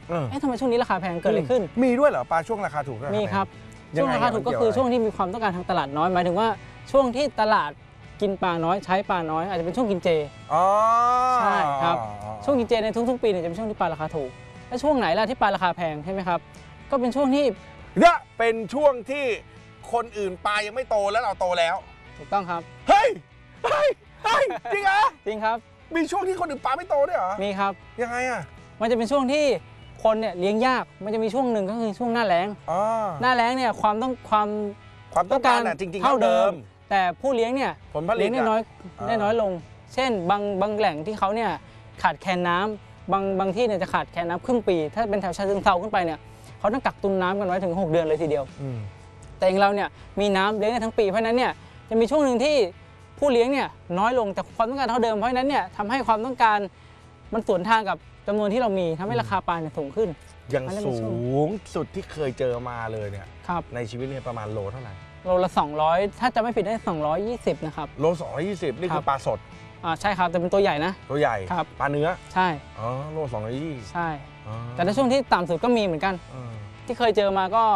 ทำไมช่วงนี้ราคาแพงเกิดอะไรขึ้นมีด้วยเหรอปลาช่วงราคาถูกมีครับช่วงราคาถูกก็คือช่วงที่มีความต้องการทางตลาดน้อยหมายถึงว่าช่วงที่ตลาดกินปลาน้อยใช้ปลาน้อยอาจจะเป็นช่วงกินเจใช่ครับช่วงกินเจในทุกๆปีเนี่ยจะเป็นช่วงที่ปลาราคาถูกและช่วงไหนล่ะที่ปลาราคาแพงใช่ไหมครับก็เป็นช่วงที่เนี่ยเป็นช่วงที่คนอื่นปลายังไม่โตแล้วเราโตแล้วถูกต้องครับเฮ้ยจริงเหรอจริงครับมีช่วงที่คนอื่นปลาไม่โตด้วยเหรอมีครับยังไงอ่ะมันจะเป็นช่วงที่คนเนี่ยเลี้ยงยากมันจะมีช่วงหนึ่งก็คือช่วงหน้าแล้งหน้าแล้งเนี่ยความต้องการจริงๆเท่าเดิมแต่ผู้เลี้ยงเนี่ยผลผลิตได้น้อยลงเช่นบางแหล่งที่เขาเนี่ยขาดแคลนน้ำบางที่เนี่ยจะขาดแคลนน้ำครึ่งปีถ้าเป็นแถวชาเชิงเทราขึ้นไปเนี่ยเขาต้องกักตุนน้ำกันไว้ถึง6 เดือนเลยทีเดียวแต่อย่างเราเนี่ยมีน้ำเลี้ยงได้ทั้งปีเพราะนั้นเนี่ยจะมีช่วงหนึ่งที่ผู้เลี้ยงเนี่ยน้อยลงแต่ความต้องการเท่าเดิมเพราะฉะนั้นเนี่ยทำให้ความต้องการมันสวนทางกับจำนวนที่เรามีทำให้ราคาปลาเนี่ยสูงขึ้นอย่างสูงสุดที่เคยเจอมาเลยเนี่ยในชีวิตเนี่ยประมาณโลเท่าไหร่โลละ200ถ้าจะไม่ผิดได้220นะครับโล220นี่คือปลาสดใช่ครับแต่เป็นตัวใหญ่นะตัวใหญ่ครับปลาเนื้อใช่โล220 ใช่แต่ในช่วงที่ต่ำสุดก็มีเหมือนกันที่เคยเจอมาก็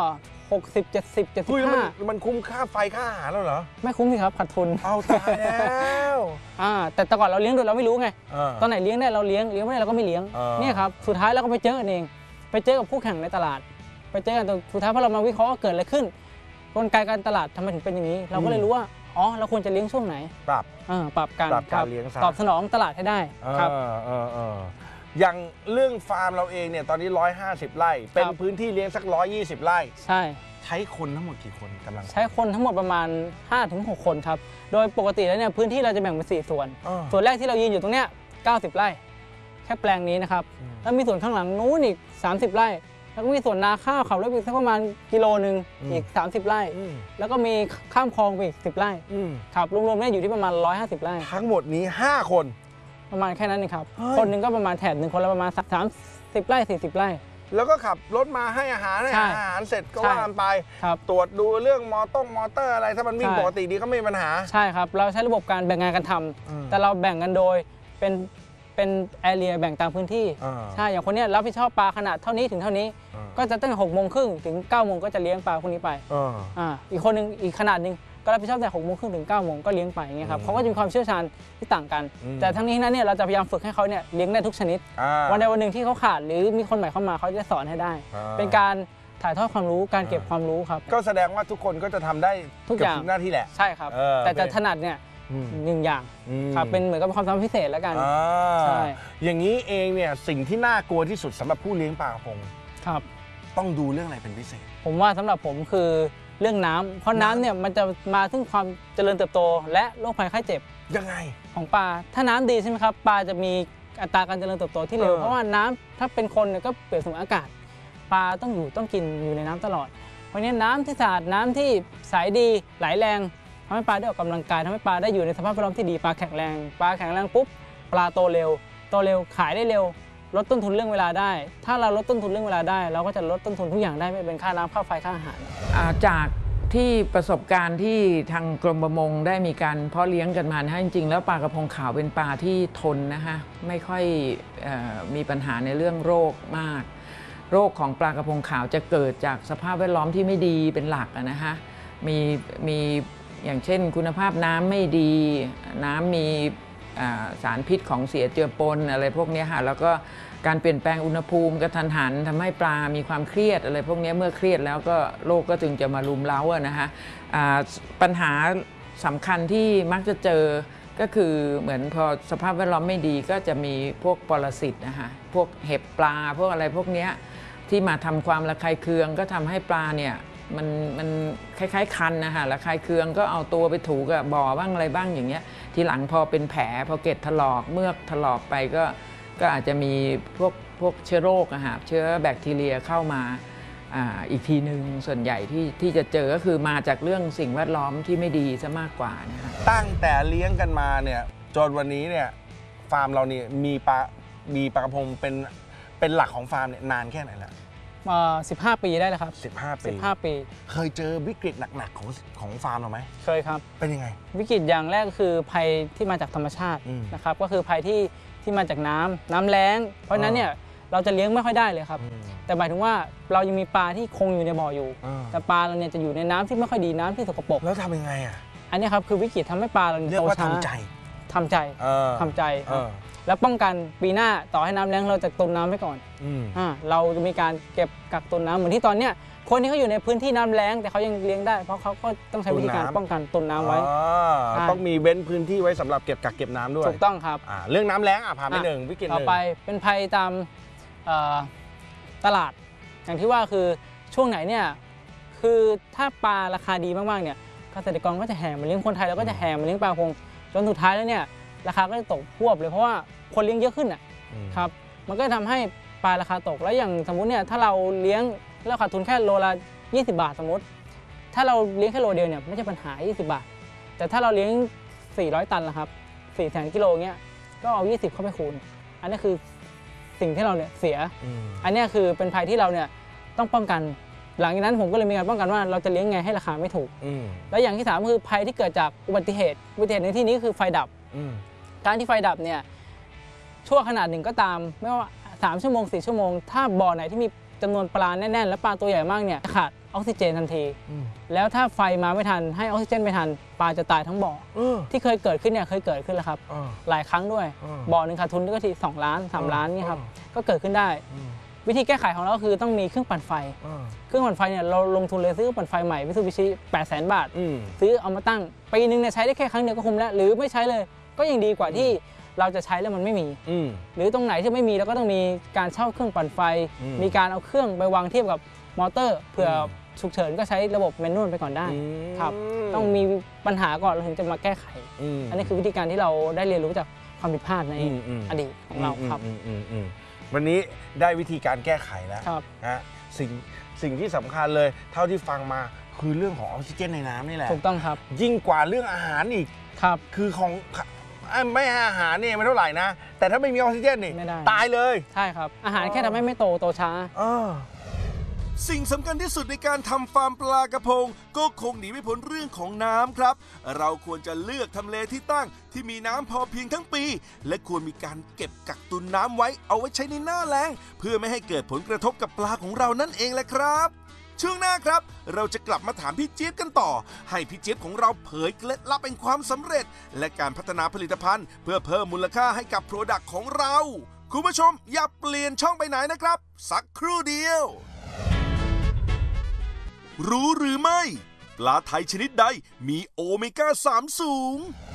60 70 75 มันคุ้มค่าไฟค่าอาหารแล้วเหรอไม่คุ้มสิครับขาดทุนเอาตายแล้วแต่ก่อนเราเลี้ยงโดยเราไม่รู้ไงตอนไหนเลี้ยงได้เราเลี้ยงไม่ได้เราก็ไม่เลี้ยงเนี่ยครับสุดท้ายเราก็ไปเจอกันเองไปเจอกับคู่แข่งในตลาดไปเจอกันสุดท้ายพอเรามาวิเคราะห์ว่าเกิดอะไรขึ้นกลไกการตลาดทำไมถึงเป็นอย่างนี้เราก็เลยรู้ว่าเราควรจะเลี้ยงช่วงไหนปรับการเลี้ยงตอบสนองตลาดให้ได้ครับอย่างเรื่องฟาร์มเราเองเนี่ยตอนนี้150 ไร่เป็นพื้นที่เลี้ยงสัก120 ไร่ใช่ใช้คนทั้งหมดกี่คนกำลังใช้คนทั้งหมดประมาณ 5-6 คนครับโดยปกติแล้วเนี่ยพื้นที่เราจะแบ่งเป็น4 ส่วนส่วนแรกที่เรายืนอยู่ตรงเนี้ย90 ไร่แค่แปลงนี้นะครับแล้วมีส่วนข้างหลังนู้นอีก30 ไร่แล้วก็มีส่วนนาข้าวขับรถไปสักประมาณ1 กิโลอีก30 ไร่แล้วก็มีข้ามคลองไปอีก10 ไร่ครับรวมๆเนี่ยอยู่ที่ประมาณ150 ไร่ทั้งหมดนี้5 คนประมาณแค่นั้นเองครับคนหนึ่งก็ประมาณแถบหนึ่งคนละประมาณ30 ไร่40 ไร่แล้วก็ขับรถมาให้อาหารเสร็จก็ว่ากันไปตรวจดูเรื่องมอเตอร์อะไรถ้ามันวิ่งปกติดีก็ไม่มีปัญหาใช่ครับเราใช้ระบบการแบ่งงานกันทำแต่เราแบ่งกันโดยเป็นแอเรียแบ่งตามพื้นที่ใช่อย่างคนนี้รับผิดชอบปลาขนาดเท่านี้ถึงเท่านี้ก็จะตั้งแต่6 โมงครึ่งถึง9 โมงก็จะเลี้ยงปลาพวกนี้ไปอีกคนหนึ่งอีกขนาดหนึ่งก็รับผิดชอบแต่6 โมงครึ่งถึง9 โมงก็เลี้ยงไปอย่างเงี้ยครับเขาก็จะมีความเชี่ยวชาญที่ต่างกันแต่ทั้งนี้นั้นเนี่ยเราจะพยายามฝึกให้เขาเนี่ยเลี้ยงได้ทุกชนิดวันใดวันหนึ่งที่เขาขาดหรือมีคนใหม่เข้ามาเขาจะสอนให้ได้เป็นการถ่ายทอดความรู้การเก็บความรู้ครับก็แสดงว่าทุกคนก็จะทำได้ทุกอย่างหน้าที่แหละใช่ครับแต่จะถนัดเนี่ย1 อย่างครับเป็นเหมือนกับความสามารถพิเศษแล้วกันใช่อย่างนี้เองเนี่ยสิ่งที่น่ากลัวที่สุดสำหรับผู้เลี้ยงปลากระพงครับต้องดูเรื่องอะไรเป็นพิเศษผมว่าสำหรับผมคือเรื่องน้ำเพราะน้ำเนี่ยมันจะมาถึงความเจริญเติบโตและโรคภัยไข้เจ็บยังไงของปลาถ้าน้ำดีใช่ไหมครับปลาจะมีอัตราการเจริญเติบโตที่เร็วเพราะว่าน้ำถ้าเป็นคนเนี่ยก็เปรียบเสมือนอากาศปลาต้องกินอยู่ในน้ำตลอดเพราะฉะนั้นน้ำที่สะอาดน้ำที่ใสดีไหลแรงทำให้ปลาได้ออกกำลังกายทำให้ปลาได้อยู่ในสภาพแวดล้อมที่ดีปลาแข็งแรงปุ๊บปลาโตเร็วขายได้เร็วลดต้นทุนเรื่องเวลาได้ถ้าเราลดต้นทุนเรื่องเวลาได้เราก็จะลดต้นทุนทุกอย่างได้ไม่เป็นค่าน้ำค่าไฟค่าอาหารจากที่ประสบการณ์ที่ทางกรมประมงได้มีการเพาะเลี้ยงกันมานะจริงๆแล้วปลากระพงขาวเป็นปลาที่ทนนะคะไม่ค่อยมีปัญหาในเรื่องโรคมากโรคของปลากระพงขาวจะเกิดจากสภาพแวดล้อมที่ไม่ดีเป็นหลักนะคะมีอย่างเช่นคุณภาพน้ำไม่ดีน้ำมีสารพิษของเสียเจือปนอะไรพวกนี้ค่ะแล้วก็การเปลี่ยนแปลงอุณหภูมิกระทันหันทำให้ปลามีความเครียดอะไรพวกนี้เมื่อเครียดแล้วก็โรคก็จึงจะมารุมเร้านะคะปัญหาสำคัญที่มักจะเจอก็คือเหมือนพอสภาพแวดล้อมไม่ดีก็จะมีพวกปรสิตนะคะพวกเห็บปลาพวกอะไรพวกนี้ที่มาทำความระคายเคืองก็ทำให้ปลาเนี่ยมันคล้ายๆคันนะคะระคายเคืองก็เอาตัวไปถูกับบ่อบ้างอะไรบ้างอย่างเงี้ยทีหลังพอเป็นแผลพอเกล็ดถลอกเมือกถลอกไปก็อาจจะมีพวกเชื้อโรคเชื้อแบคทีเรียเข้ามาอีกทีหนึ่งส่วนใหญ่ที่จะเจอก็คือมาจากเรื่องสิ่งแวดล้อมที่ไม่ดีซะมากกว่านะคะตั้งแต่เลี้ยงกันมาเนี่ยจนวันนี้เนี่ยฟาร์มเราเนี่ยมีปลากระพงเป็นหลักของฟาร์มเนี่ยนานแค่ไหนแล้ว 15 ปีได้แล้วครับ15 ปีเคยเจอวิกฤตหนักๆของฟาร์มเราไหมเคยครับเป็นยังไงวิกฤตอย่างแรกก็คือภัยที่มาจากธรรมชาตินะครับก็คือภัยที่มาจากน้ำแล้งเพราะฉะนั้นเนี่ยเราจะเลี้ยงไม่ค่อยได้เลยครับแต่หมายถึงว่าเรายังมีปลาที่คงอยู่ในบ่ออยู่แต่ปลาเราเนี่ยจะอยู่ในน้ำที่ไม่ค่อยดีน้ำที่สกปรกแล้วทำยังไงอ่ะอันนี้ครับคือวิกฤตทำให้ปลาเราเรียกว่าโตช้าทำใจทำใจแล้วป้องกันปีหน้าต่อให้น้ำแล้งเราจะตุนน้ำไว้ก่อนเราจะมีการเก็บกักตุนน้ำเหมือนที่ตอนเนี้ยคนที่เขาอยู่ในพื้นที่น้ำแล้งแต่เขายังเลี้ยงได้เพราะเขาก็ต้องใช้วิธีการป้องกันตุนน้ำไว้ต้องมีเว้นพื้นที่ไว้สำหรับเก็บกักเก็บน้ำด้วยถูกต้องครับเรื่องน้ำแล้งผ่านไปหนึ่งวิกฤตหนึ่งต่อไปเป็นภัยตามตลาดอย่างที่ว่าคือช่วงไหนเนี่ยคือถ้าปลาราคาดีมากๆเนี่ยเกษตรกรก็จะแห่มาเลี้ยงคนไทยแล้วก็จะแห่มาเลี้ยงปลาพงจนสุดท้ายแล้วเนี่ยราคาก็จะตกพวบเลยเพราะว่าคนเลี้ยงเยอะขึ้นครับมันก็ทำให้ปลาราคาตกแล้วอย่างสมมุติเนี่ยถ้าเราเลี้ยงเราขาดทุนแค่โลละ20 บาทสมมติถ้าเราเลี้ยงแค่โลเดียวเนี่ยไม่ใช่ปัญหา20 บาทแต่ถ้าเราเลี้ยง400 ตันละครับ400,000 กิโลเงี้ยก็เอา20เข้าไปคูณอันนี้คือสิ่งที่เราเนี่ยเสียอันนี้คือเป็นภัยที่เราเนี่ยต้องป้องกันหลังจากนั้นผมก็เลยมีการป้องกันว่าเราจะเลี้ยงไงให้ราคาไม่ถูกแล้วอย่างที่3คือภัยที่เกิดจากอุบัติเหตุในที่นี้คือไฟดับการที่ไฟดับเนี่ยชั่วขนาดหนึ่งก็ตามไม่ว่า3 ชั่วโมง4 ชั่วโมงถ้าบ่อไหนที่มีจำนวนปลาแน่นๆและปลาตัวใหญ่มากเนี่ยขาดออกซิเจนทันทีแล้วถ้าไฟมาไม่ทันให้ออกซิเจนไม่ทันปลาจะตายทั้งบ่อที่เคยเกิดขึ้นเนี่ยเคยเกิดขึ้นแล้วครับหลายครั้งด้วยบ่อหนึ่งขาดทุนก็ที2 ล้าน3 ล้านนี่ครับก็เกิดขึ้นได้วิธีแก้ไขของเราคือต้องมีเครื่องปั่นไฟเครื่องปั่นไฟเนี่ยเราลงทุนเลยซื้อปั่นไฟใหม่มิตซูบิชิ 800,000 บาทซื้อเอามาตั้งปีนึงเนี่ยใช้ได้แค่ครั้งเดียวก็คุ้มแล้วหรือไม่ใช้เลยก็ยังดีกว่าที่เราจะใช้แล้วมันไม่มีหรือตรงไหนที่ไม่มีเราก็ต้องมีการเช่าเครื่องปั่นไฟมีการเอาเครื่องไปวางเทียบกับมอเตอร์เผื่อฉุกเฉินก็ใช้ระบบแมนนวลไปก่อนได้ครับต้องมีปัญหาก่อนเราถึงจะมาแก้ไขอันนี้คือวิธีการที่เราได้เรียนรู้จากความผิดพลาดในอดีตของเราครับวันนี้ได้วิธีการแก้ไขแล้วนะสิ่งที่สำคัญเลยเท่าที่ฟังมาคือเรื่องของออกซิเจนในน้ำนี่แหละถูกต้องครับยิ่งกว่าเรื่องอาหารอีกครับคือของไม่อาหารนี่ไม่เท่าไหร่นะแต่ถ้าไม่มีออกซิเจนนี่ตายเลยใช่ครับอาหารแค่ทำให้ไม่โตช้าสิ่งสำคัญที่สุดในการทำฟาร์มปลากระพงก็คงหนีไม่พ้นเรื่องของน้ำครับเราควรจะเลือกทำเลที่ตั้งที่มีน้ำพอเพียงทั้งปีและควรมีการเก็บกักตุนน้ำไว้เอาไว้ใช้ในหน้าแล้งเพื่อไม่ให้เกิดผลกระทบกับปลาของเรานั่นเองแหละครับช่วงหน้าครับเราจะกลับมาถามพี่เจี๊ยบกันต่อให้พี่เจี๊ยบของเราเผยเคล็ดลับแห่งความสำเร็จและการพัฒนาผลิตภัณฑ์เพื่อเพิ่มมูลค่าให้กับโปรดักต์ของเราคุณผู้ชมอย่าเปลี่ยนช่องไปไหนนะครับสักครู่เดียวรู้หรือไม่ปลาไทยชนิดใดมีโอเมก้า 3 สูง